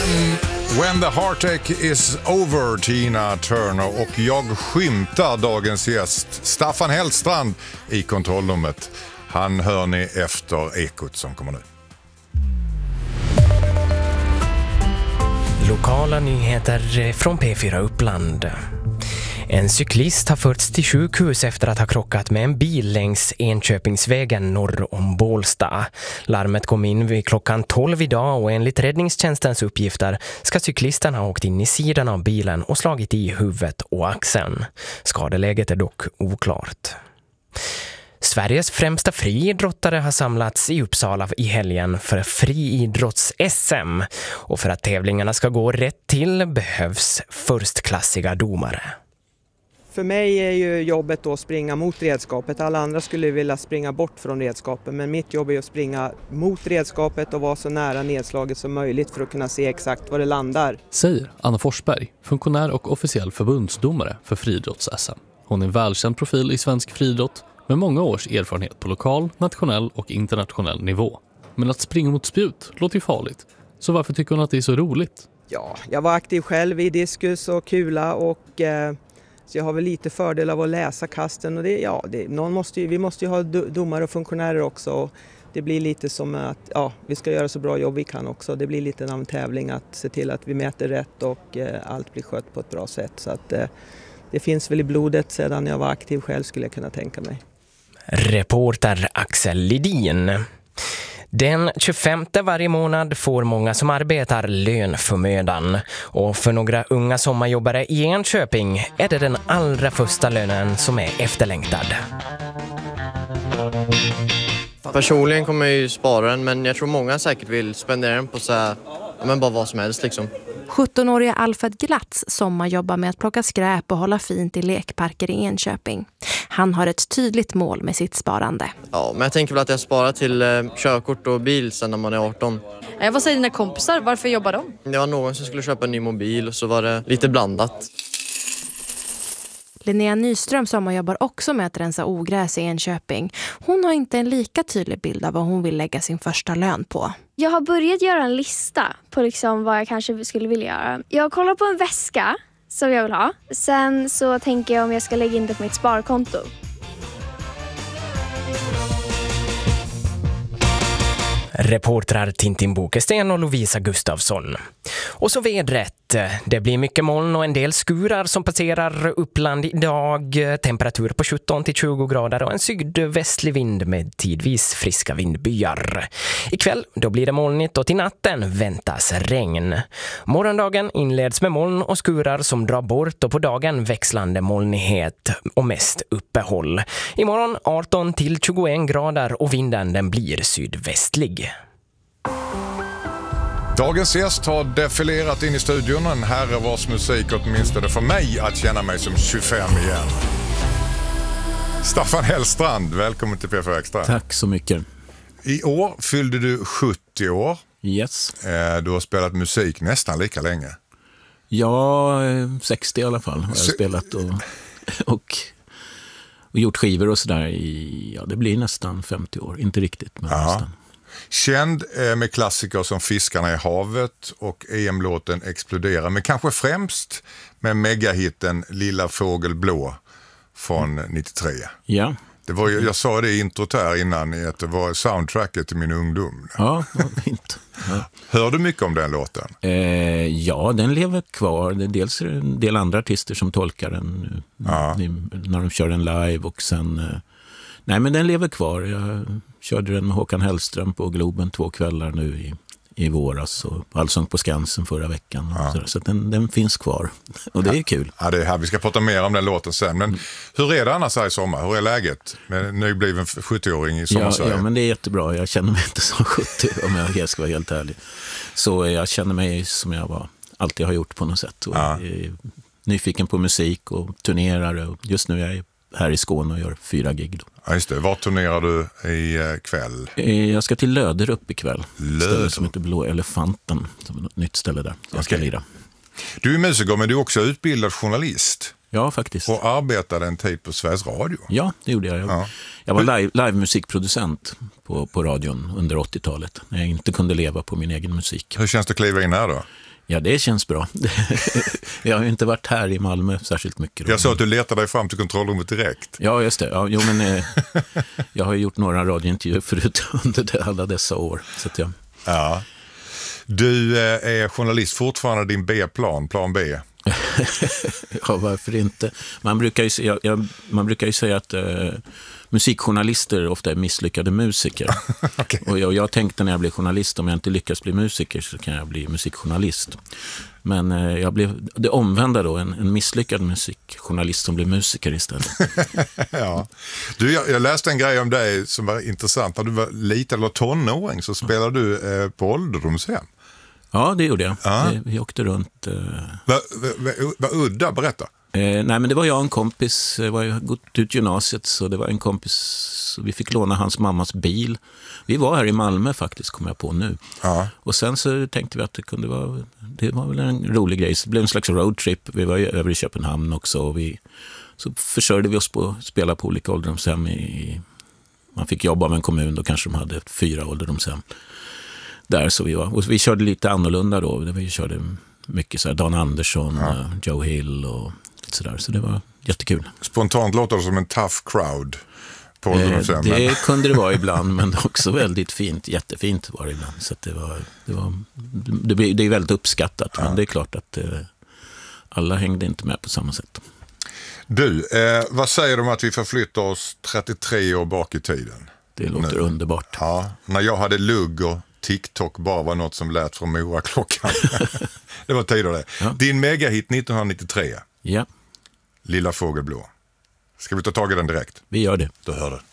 When the heartache is over, Tina Turner, och jag skymtar dagens gäst Staffan Hellstrand i kontrollrummet. Han hör ni efter Ekot som kommer nu. Lokala nyheter från P4 Uppland. En cyklist har förts till sjukhus efter att ha krockat med en bil längs Enköpingsvägen norr om Bålsta. Larmet kom in vid klockan 12 idag och enligt räddningstjänstens uppgifter ska cyklisten ha åkt in i sidan av bilen och slagit i huvudet och axeln. Skadeläget är dock oklart. Sveriges främsta friidrottare har samlats i Uppsala i helgen för friidrotts-SM. Och för att tävlingarna ska gå rätt till behövs förstklassiga domare. För mig är ju jobbet då att springa mot redskapet. Alla andra skulle vilja springa bort från redskapet. Men mitt jobb är att springa mot redskapet och vara så nära nedslaget som möjligt för att kunna se exakt var det landar. Säger Anna Forsberg, funktionär och officiell förbundsdomare för friidrotts-SM. Hon är en välkänd profil i svensk friidrott med många års erfarenhet på lokal, nationell och internationell nivå. Men att springa mot spjut låter ju farligt. Så varför tycker hon att det är så roligt? Ja, jag var aktiv själv i diskus och kula och så jag har väl lite fördel av att läsa kasten. Och vi måste ju ha domare och funktionärer också. Och det blir lite som att vi ska göra så bra jobb vi kan också. Det blir lite av en tävling att se till att vi mäter rätt och allt blir skött på ett bra sätt. Så att det finns väl i blodet sedan jag var aktiv själv skulle jag kunna tänka mig. Reporter Axel Lidin. Den 25 varje månad får många som arbetar lön för mödan. Och för några unga sommarjobbare i Enköping är det den allra första lönen som är efterlängtad. Personligen kommer jag ju spara den, men jag tror många säkert vill spendera den på bara vad som helst liksom. 17-åriga Alfred Glatz sommarjobbar med att plocka skräp och hålla fint i lekparker i Enköping. Han har ett tydligt mål med sitt sparande. Ja, men jag tänker väl att jag sparar till körkort och bil sen när man är 18. Vad säger dina kompisar? Varför jobbar de? Det var någon som skulle köpa en ny mobil och så var det lite blandat. Linnea Nyström sommarjobbar också med att rensa ogräs i Enköping. Hon har inte en lika tydlig bild av vad hon vill lägga sin första lön på. Jag har börjat göra en lista på vad jag kanske skulle vilja göra. Jag kollar på en väska som jag vill ha. Sen så tänker jag om jag ska lägga in det på mitt sparkonto. Reportrar Tintin Bokesten och Lovisa Gustafsson. Och så vädret. Det blir mycket moln och en del skurar som passerar Uppland idag. Temperatur på 17-20 grader och en sydvästlig vind med tidvis friska vindbyar. Ikväll då blir det molnigt och till natten väntas regn. Morgondagen inleds med moln och skurar som drar bort och på dagen växlande molnighet och mest uppehåll. Imorgon 18-21 grader och vinden den blir sydvästlig. Dagens gäst har defilerat in i studion, en herre vars musik åtminstone för mig att känna mig som 25 igen. Staffan Hellstrand, välkommen till P4 Extra. Tack så mycket. I år fyllde du 70 år. Yes. Du har spelat musik nästan lika länge. Ja, 60 i alla fall har jag spelat och gjort skivor och sådär i, det blir nästan 50 år, inte riktigt men nästan. Känd med klassiker som Fiskarna i havet och EM-låten Explodera, men kanske främst med megahitten Lilla fågel blå från 93. Ja. Det var, jag sa det i introt här innan, att det var soundtracket till min ungdom. Ja, fint. Ja. Hör du mycket om den låten? Ja, den lever kvar. Det är dels en del andra artister som tolkar den när de kör den live och sen... Nej, men den lever kvar. Jag körde den med Håkan Hellström på Globen 2 kvällar nu i våras och Allsång på Skansen förra veckan. Så den finns kvar. Och det är kul. Ja, det är här. Vi ska prata mer om den låten sen. Men hur är det annars här i sommar? Hur är läget med en nybliven 70-åring i sommarsverige? Ja, men det är jättebra. Jag känner mig inte som 70 om jag ska vara helt ärlig. Så jag känner mig som jag alltid har gjort på något sätt. Och är nyfiken på musik och turnerar. Och just nu är jag här i Skåne och gör 4 gig då. Ja, just det. Var turnerar du i kväll? Jag ska till Löderup ikväll. Ställe som heter Blå Elefanten. Som är ett nytt ställe där. Jag ska lira. Du är musiker, men du är också utbildad journalist. Ja, faktiskt. Och arbetade en tid på Sveriges Radio. Ja, det gjorde jag. Jag var live-musikproducent på radion under 80-talet. När jag inte kunde leva på min egen musik. Hur känns det att kliva in här då? Ja, det känns bra. Jag har ju inte varit här i Malmö särskilt mycket. Då. Jag sa att du letade dig fram till kontrollrummet direkt. Ja, just det. Ja, men jag har gjort några radiointervjuer förut under alla dessa år. Så att Ja. Du är journalist fortfarande, din B-plan, plan B. Ja, varför inte? Man brukar ju säga att musikjournalister ofta är misslyckade musiker. Okay. Och jag tänkte när jag blev journalist, om jag inte lyckas bli musiker så kan jag bli musikjournalist. Men jag blev det omvända då, en misslyckad musikjournalist som blev musiker istället. Ja. Du, jag läste en grej om dig som var intressant. När du var liten eller tonåring så spelade du på ålderdomshem. Ja, det gjorde jag. Ja. Vi åkte runt. Vad udda, berätta. Nej, men det var jag och en kompis. Jag var gått ut gymnasiet, så det var en kompis. Så vi fick låna hans mammas bil. Vi var här i Malmö faktiskt, kom jag på nu. Ja. Och sen så tänkte vi att det var väl en rolig grej. Så det blev en slags roadtrip. Vi var över i Köpenhamn också. Och så försörjde vi oss på att spela på olika ålderdomshem. Man fick jobba med en kommun, då kanske de hade 4 ålderdomshem. Där så vi var. Och vi körde lite annorlunda då. Vi körde mycket så här Dan Andersson, Joe Hill och sådär. Så det var jättekul. Spontant låter det som en tough crowd på ålderdomshem. Det kunde det vara ibland, men också väldigt fint. Jättefint var det ibland. Så att det är väldigt uppskattat. Ja. Men det är klart att alla hängde inte med på samma sätt. Du, vad säger du om att vi förflyttar oss 33 år bak i tiden? Det låter underbart. Ja, när jag hade lugg och TikTok bara var något som lät från Mora-klockan. Det var tider det. Ja. Din megahit 1993. Ja. Lilla fågelblå. Ska vi ta tag i den direkt? Vi gör det. Då hör du.